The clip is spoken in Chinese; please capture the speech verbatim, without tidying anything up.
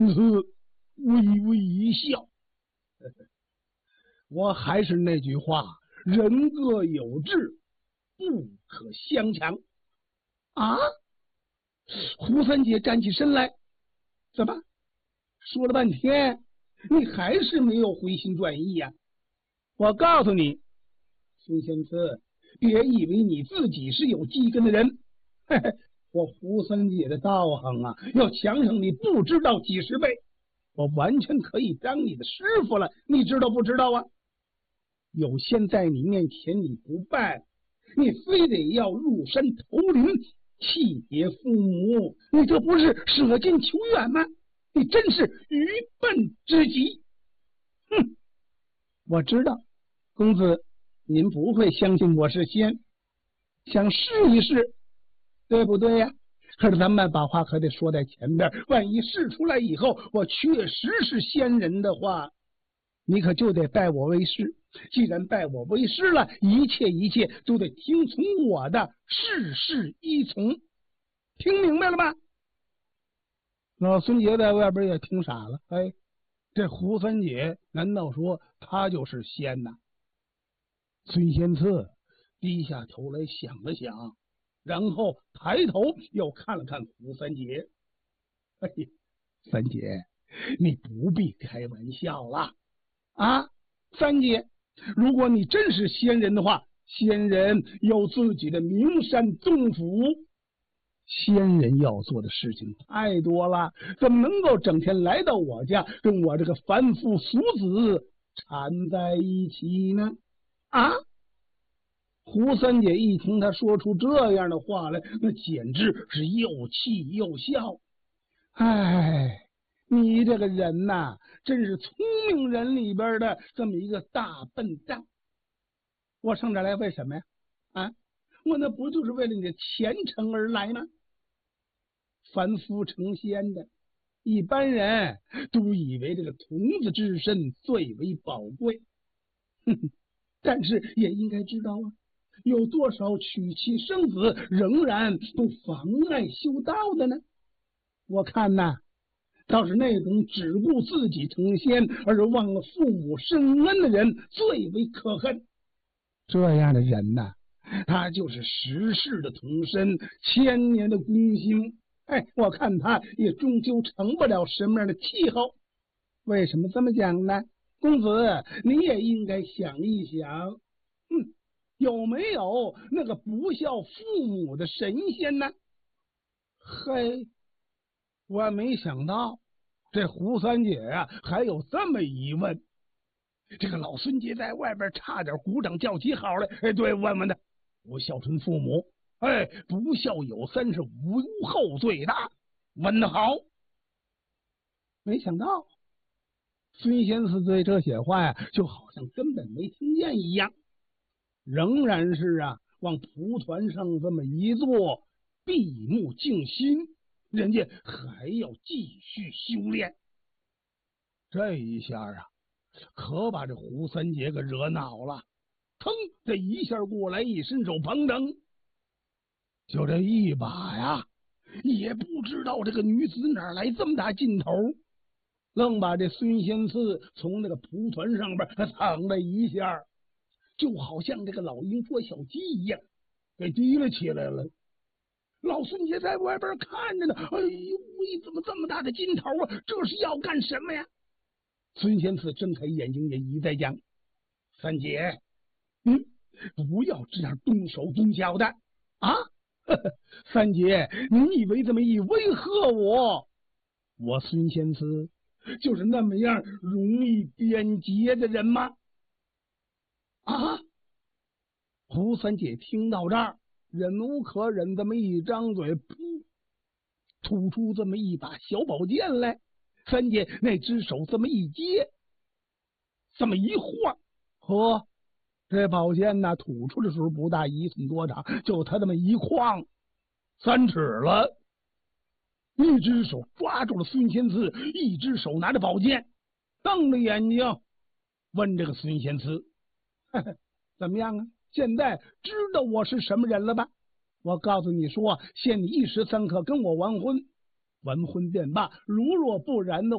是微微一笑。我还是那句话，人各有志，不可相强。啊！胡三姐站起身来，怎么说了半天，你还是没有回心转意呀、啊？我告诉你，孙仙次，别以为你自己是有机根的人，嘿嘿，我胡三姐的道行啊，要强上你不知道几十倍，我完全可以当你的师傅了，你知道不知道啊？有仙在你面前你不拜，你非得要入山投林，弃别父母，你这不是舍近求远吗？你真是愚笨之极！哼，我知道，公子您不会相信我是仙，想试一试，对不对呀、啊？可是咱们把话可得说在前边，万一试出来以后，我确实是仙人的话，你可就得拜我为师。既然拜我为师了，一切一切都得听从我的，事事依从。听明白了吧？老孙杰在外边也听傻了。哎，这胡三姐难道说她就是仙呐？孙仙次低下头来想了想，然后抬头又看了看胡三姐。哎，三姐，你不必开玩笑了啊！三姐，如果你真是仙人的话，仙人有自己的名山宗府，仙人要做的事情太多了，怎么能够整天来到我家跟我这个凡夫俗子缠在一起呢？啊！胡三姐一听他说出这样的话来，那简直是又气又笑。哎，你这个人呐、啊，真是聪明人里边的这么一个大笨蛋。我上这来为什么呀？啊，我那不就是为了你的前程而来吗？凡夫成仙的，一般人都以为这个童子之身最为宝贵，哼哼，但是也应该知道啊，有多少娶妻生子仍然不妨碍修道的呢？我看呐，倒是那种只顾自己成仙而忘了父母深恩的人最为可恨。这样的人呐，他就是十世的童身，千年的功行。哎，我看他也终究成不了什么样的气候。为什么这么讲呢？公子，你也应该想一想，嗯，有没有那个不孝父母的神仙呢？嘿，我没想到这胡三姐呀、啊，还有这么一问。这个老孙杰在外边差点鼓掌叫起好来。哎，对，问问他，不孝顺父母，哎，不孝有三，是无后最大。问得好。没想到孙仙次对这些话呀，就好像根本没听见一样，仍然是啊往蒲团上这么一坐，闭目静心，人家还要继续修炼。这一下啊，可把这胡三姐给惹恼了。腾，这一下过来，一伸手旁蹬，就这一把呀，也不知道这个女子哪来这么大劲头，愣把这孙仙次从那个蒲团上边躺了一下，就好像这个老鹰捉小鸡一样，给提了起来了。老孙姐在外边看着呢，哎呦，你怎么这么大的劲头啊？这是要干什么呀？孙仙次睁开眼睛也一再讲：“三姐，嗯，不要这样动手动脚的啊！呵呵，三姐，你以为这么一威吓我，我孙仙次就是那么样容易变节的人吗？”啊！胡三姐听到这儿，忍无可忍，这么一张嘴，噗，吐出这么一把小宝剑来。三姐那只手这么一接，这么一晃，呵，这宝剑呢吐出的时候不大一寸多长，就他这么一晃，三尺了。一只手抓住了孙仙次，一只手拿着宝剑，瞪着眼睛问这个孙仙次：“呵呵，怎么样啊？现在知道我是什么人了吧？我告诉你说，限你一时三刻跟我完婚，完婚便罢，如若不然的